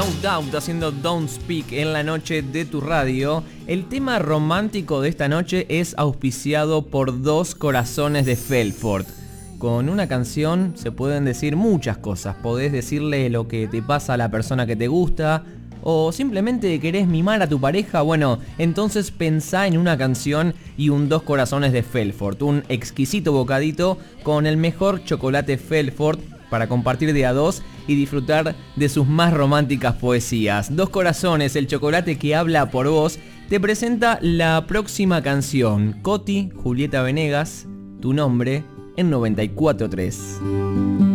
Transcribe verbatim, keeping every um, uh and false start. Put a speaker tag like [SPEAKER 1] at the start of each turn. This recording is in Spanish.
[SPEAKER 1] No Doubt haciendo Don't Speak en la noche de tu radio. El tema romántico de esta noche es auspiciado por Dos Corazones de Felford. Con una canción se pueden decir muchas cosas. Podés decirle lo que te pasa a la persona que te gusta, o simplemente querés mimar a tu pareja. Bueno, entonces pensá en una canción y un Dos Corazones de Felford, un exquisito bocadito con el mejor chocolate Felford para compartir de a dos y disfrutar de sus más románticas poesías. Dos Corazones, el chocolate que habla por vos, te presenta la próxima canción. Coti, Julieta Venegas, Tu Nombre, en noventa y cuatro punto tres.